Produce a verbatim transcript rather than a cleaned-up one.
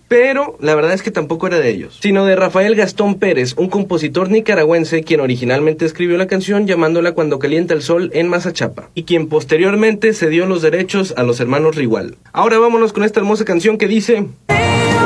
pero la verdad es que tampoco era de ellos, sino de Rafael Gastón Pérez, un compositor nicaragüense quien originalmente escribió la canción llamándola Cuando calienta el sol en Mazachapa, y quien posteriormente cedió los derechos a los hermanos Rigual. Ahora vámonos con esta hermosa canción que dice...